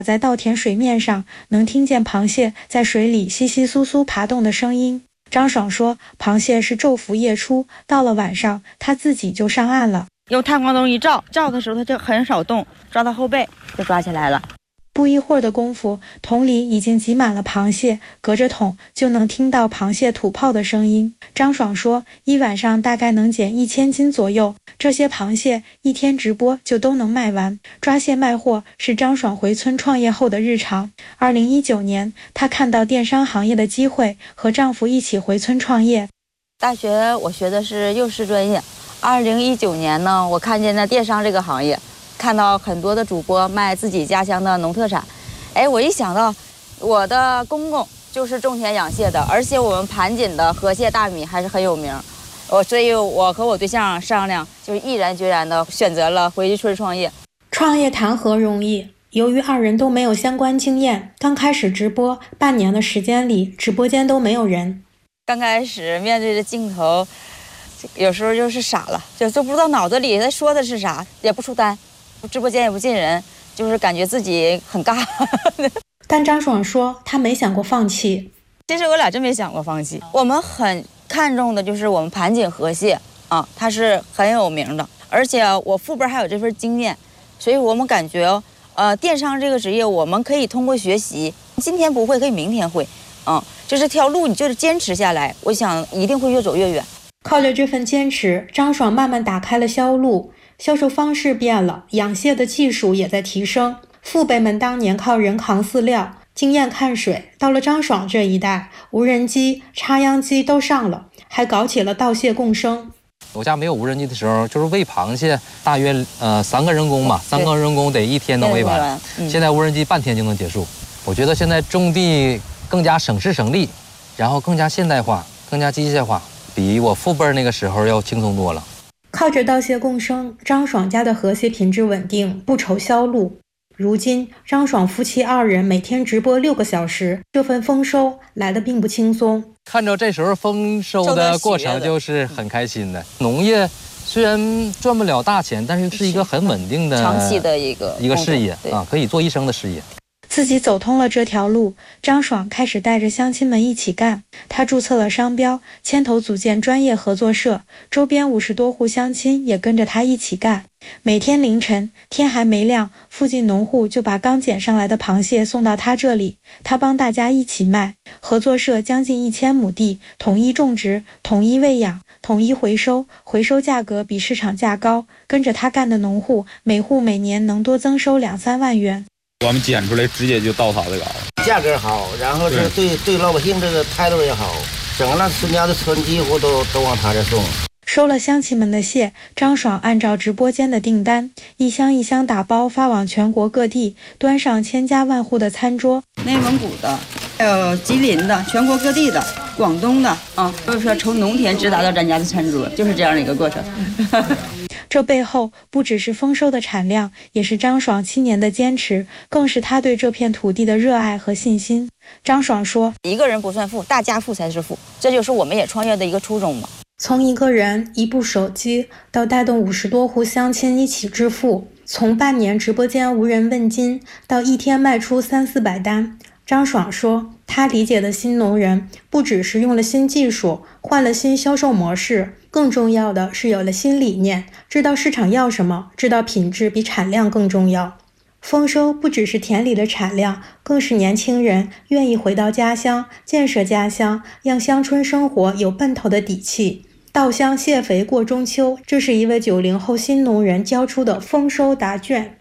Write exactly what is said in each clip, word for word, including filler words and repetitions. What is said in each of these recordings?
在稻田水面上能听见螃蟹在水里窸窸窣窣爬动的声音。张爽说，螃蟹是昼伏夜出，到了晚上他自己就上岸了， 用探光灯一照，照的时候它就很少动，抓到后背就抓起来了。 不一会儿的功夫，桶里已经挤满了螃蟹，隔着桶就能听到螃蟹吐泡的声音。张爽说，一晚上大概能捡一千斤左右，这些螃蟹一天直播就都能卖完。抓蟹卖货是张爽回村创业后的日常。二零一九年，她看到电商行业的机会，和丈夫一起回村创业。 大学我学的是幼师专业，二零一九年呢，我看见了电商这个行业。看到很多的主播卖自己家乡的农特产，哎，我一想到我的公公就是种田养蟹的，而且我们盘锦的河蟹大米还是很有名，我所以我和我对象商量，就毅然决然的选择了回村创业。 创业谈何容易？由于二人都没有相关经验，刚开始直播半年的时间里，直播间都没有人。 刚开始面对着镜头，有时候就是傻了，就都不知道脑子里他说的是啥，也不出单。直播间也不进人，就是感觉自己很尬。 但张爽说，他没想过放弃。 其实我俩真没想过放弃。我们很看重的就是我们盘锦河蟹啊，它是很有名的，而且我父辈还有这份经验，所以我们感觉，呃，电商这个职业，我们可以通过学习，今天不会可以明天会，嗯，就这条路你就是坚持下来，我想一定会越走越远。 靠着这份坚持，张爽慢慢打开了销路。销售方式变了，养蟹的技术也在提升。父辈们当年靠人扛饲料，经验看水，到了张爽这一代，无人机、插秧机都上了，还搞起了稻蟹共生。 我家没有无人机的时候，就是喂螃蟹，大约呃三个人工嘛，三个人工得一天能喂完。嗯、现在无人机半天就能结束。我觉得现在种地更加省时省力，然后更加现代化，更加机械化，比我父辈那个时候要轻松多了。 靠着稻蟹共生，张爽家的河蟹品质稳定，不愁销路。如今，张爽夫妻二人每天直播六个小时，这份丰收来得并不轻松。 看着这时候丰收的过程，就是很开心的。农业虽然赚不了大钱，但是是一个很稳定的、 长期的一个一个事业啊，可以做一生的事业。 自己走通了这条路，张爽开始带着乡亲们一起干。他注册了商标，牵头组建专业合作社，周边五十多户乡亲也跟着他一起干。每天凌晨，天还没亮，附近农户就把刚捡上来的螃蟹送到他这里，他帮大家一起卖。合作社将近一千亩地，统一种植，统一喂养，统一回收，回收价格比市场价高。跟着他干的农户，每户每年能多增收两三万元。 我们捡出来直接就到他这个， 价格好，然后是对对老百姓这个态度也好，整个孙家的村几乎都都往他这送。 收了乡亲们的蟹，张爽按照直播间的订单，一箱一箱打包发往全国各地，端上千家万户的餐桌。 内蒙古的，还有吉林的，全国各地的，广东的啊，都是说从农田直达到咱家的餐桌，就是这样的一个过程。 这背后不只是丰收的产量，也是张爽七年的坚持，更是他对这片土地的热爱和信心。张爽说， 一个人不算富，大家富才是富，这就是我们也创业的一个初衷嘛。 从一个人一部手机到带动五十多户乡亲一起致富，从半年直播间无人问津到一天卖出三四百单。张爽说，他理解的新农人不只是用了新技术，换了新销售模式，更重要的是有了新理念，知道市场要什么，知道品质比产量更重要。丰收不只是田里的产量，更是年轻人愿意回到家乡，建设家乡，让乡村生活有奔头的底气。稻香蟹肥过中秋，这是一位九零后新农人交出的丰收答卷。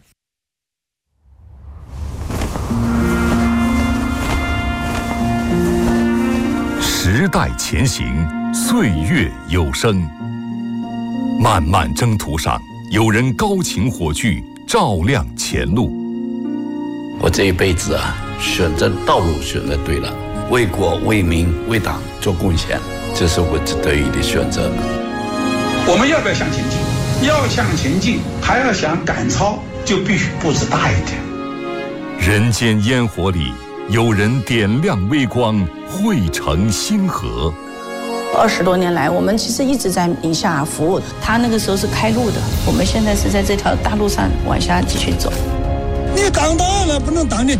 时代前行，岁月有声。漫漫征途上，有人高擎火炬，照亮前路。 我这一辈子啊，选择道路选择对了，为国为民为党做贡献，这是我得以的选择。 我们要不要向前进？要向前进，还要想赶超，就必须步子大一点。 人间烟火里，有人点亮微光，汇成星河。 二十多年来，我们其实一直在宁夏服务。他那个时候是开路的，我们现在是在这条大路上往下继续走。 你长大了不能当你